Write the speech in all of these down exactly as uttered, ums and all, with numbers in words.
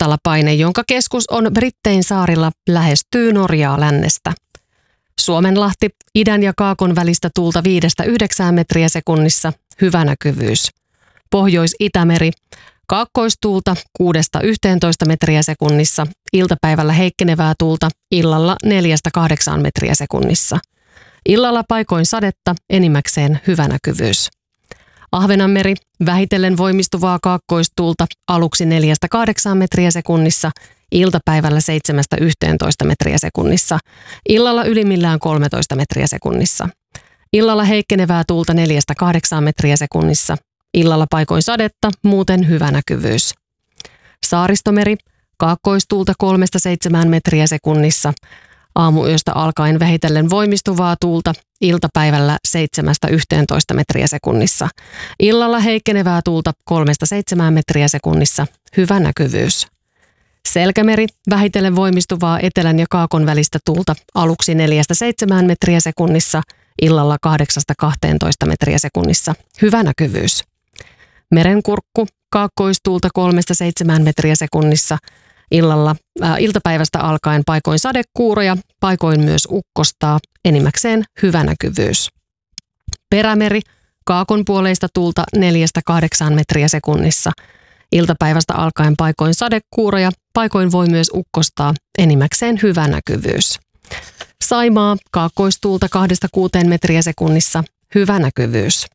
matalapaine, jonka keskus on Brittein saarilla, lähestyy Norjaa lännestä. Suomenlahti, idän ja kaakon välistä tuulta viidestä yhdeksään metriä sekunnissa, hyvä näkyvyys. Pohjois-Itämeri, kaakkoistuulta kuudesta yhteentoista metriä sekunnissa, iltapäivällä heikkenevää tuulta, illalla neljästä kahdeksaan metriä sekunnissa. Illalla paikoin sadetta, enimmäkseen hyvä näkyvyys. Ahvenanmeri, vähitellen voimistuvaa kaakkoistuulta, aluksi neljästä kahdeksaan metriä sekunnissa, iltapäivällä seitsemästä yhteentoista metriä sekunnissa, illalla ylimmillään kolmetoista metriä sekunnissa. Illalla heikkenevää tuulta neljästä kahdeksaan metriä sekunnissa, illalla paikoin sadetta, muuten hyvä näkyvyys. Saaristomeri, kaakkoistuulta kolmesta seitsemään metriä sekunnissa, aamuyöstä alkaen vähitellen voimistuvaa tuulta, iltapäivällä seitsemästä yhteentoista metriä sekunnissa. Illalla heikkenevää tuulta kolmesta seitsemään metriä sekunnissa, hyvä näkyvyys. Selkämeri, vähitellen voimistuvaa etelän ja kaakon välistä tuulta, aluksi neljästä seitsemään metriä sekunnissa, illalla kahdeksasta kahteentoista metriä sekunnissa, hyvä näkyvyys. Merenkurkku, kaakkoistuulta kolmesta seitsemään metriä sekunnissa, illalla, äh, iltapäivästä alkaen paikoin sadekuuroja, paikoin myös ukkostaa, enimmäkseen hyvä näkyvyys. Perämeri, kaakon puoleista tuulta neljästä kahdeksaan metriä sekunnissa, iltapäivästä alkaen paikoin sadekuuroja, paikoin voi myös ukkostaa, enimmäkseen hyvä näkyvyys. Saimaa, kaakkoistuulta kahdesta kuuteen metriä sekunnissa, hyvä näkyvyys.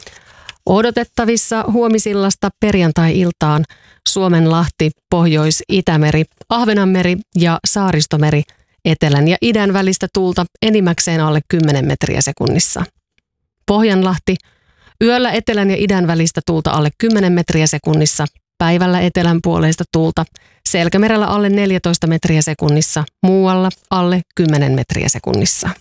Odotettavissa huomisillasta perjantai-iltaan Suomenlahti, Pohjois-Itämeri, Ahvenanmeri ja Saaristomeri, etelän ja idän välistä tuulta enimmäkseen alle kymmenen metriä sekunnissa. Pohjanlahti, yöllä etelän ja idän välistä tuulta alle kymmenen metriä sekunnissa, päivällä etelän puoleista tuulta, Selkämerellä alle neljätoista metriä sekunnissa, muualla alle kymmenen metriä sekunnissa.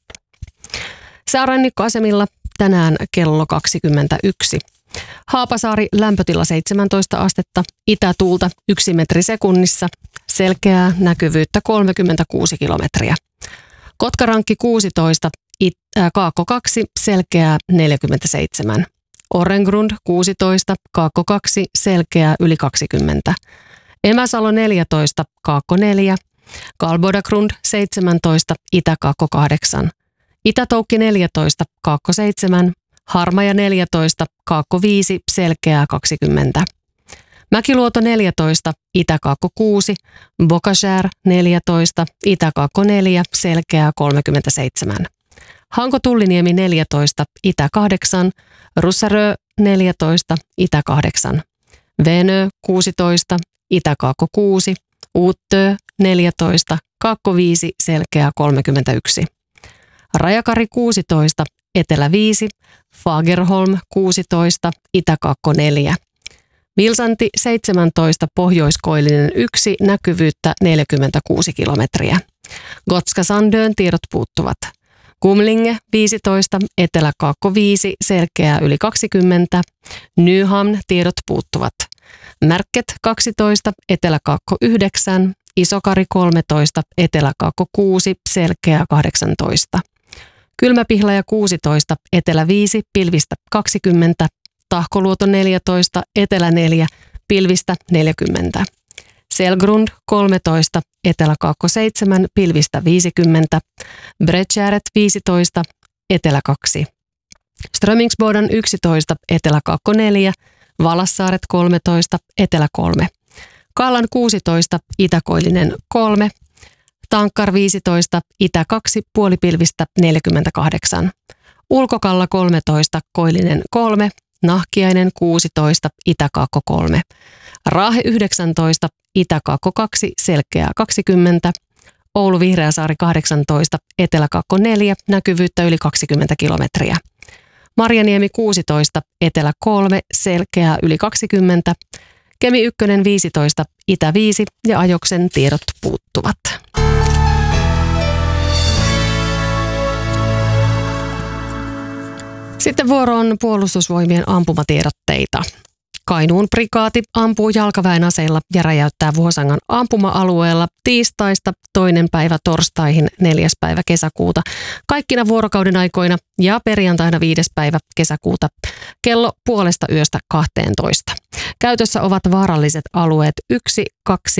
Säärannikkoasemilla tänään kello kaksikymmentäyksi. Haapasaari, lämpötila seitsemäntoista astetta, itätuulta yksi metri sekunnissa, selkeää näkyvyyttä kolmekymmentäkuusi kilometriä. Kotkarankki kuusitoista, it, äh, Kaakko kaksi, selkeää neljäkymmentäseitsemän. Orrengrund kuusitoista, Kaakko kaksi, selkeää yli kaksikymmentä. Emäsalo neljätoista, Kaakko neljä. Kalbodagrund seitsemäntoista, Itä-Kaakko kahdeksan. Itätoukki neljätoista, Kaakko seitsemän. Harmaja neljätoista, Kaakko viisi, selkeää kaksikymmentä. Mäkiluoto neljätoista, Itä-Kaakko kuusi. Bokashär neljätoista, Itä-Kaakko neljä, selkeää kolmekymmentäseitsemän. Hanko-Tulliniemi neljätoista, Itä kahdeksan. Russarö neljätoista, Itä kahdeksan. Venö kuusitoista, Itä-Kaakko kuusi. Uuttö neljätoista, Kaakko viisi, selkeää kolmekymmentäyksi. Rajakari kuusitoista, Etelä viisi. Fagerholm kuusitoista, Itä-Kaakko neljä. Vilsanti seitsemäntoista, Pohjoiskoillinen yksi, näkyvyyttä neljäkymmentäkuusi kilometriä. Gotska Sandön tiedot puuttuvat. Kumlinge viisitoista, Etelä-Kaakko viisi, selkeää yli kaksikymmentä. Nyhamn tiedot puuttuvat. Märket kaksitoista, Etelä-Kaakko yhdeksän. Isokari kolmetoista, Etelä-Kaakko kuusi, selkeää kahdeksantoista. Kylmäpihlaja kuusitoista, Etelä viisi, pilvistä kaksikymmentä. Tahkoluoto neljätoista, Etelä neljä, pilvistä neljäkymmentä. Selgrund kolmetoista, Etelä-Kaakko seitsemän, pilvistä viisikymmentä. Bredtjäret viisitoista, Etelä kaksi. Strömingsboden yksitoista, Etelä-Kaakko neljä. Valassaaret kolmetoista, Etelä kolme. Kallan kuusitoista, Itä-Koillinen kolme. Tankkar viisitoista, Itä kaksi, puolipilvistä neljäkymmentäkahdeksan. Ulkokalla kolmetoista, Koillinen kolme. Nahkiainen kuusitoista, Itä-Kaakko kolme. Raahe yhdeksäntoista, Itä-Kaakko kaksi, selkeää kaksikymmentä. Oulu Vihreäsaari kahdeksantoista, Etelä-Kaakko neljä, näkyvyyttä yli kaksikymmentä kilometriä. Marjaniemi kuusitoista, Etelä kolme, selkeää yli kaksikymmentä. Kemi yksi viisitoista, Itä viisi ja Ajoksen tiedot puuttuvat. Sitten vuoroon puolustusvoimien ampumatiedotteita. Kainuun prikaati ampuu jalkaväen aseilla ja räjäyttää Vuosangan ampuma-alueella tiistaista toinen päivä torstaihin neljäs päivä kesäkuuta kaikkina vuorokauden aikoina ja perjantaina viides päivä kesäkuuta kello puolesta yöstä kahteentoista. Käytössä ovat vaaralliset alueet yksi, kaksi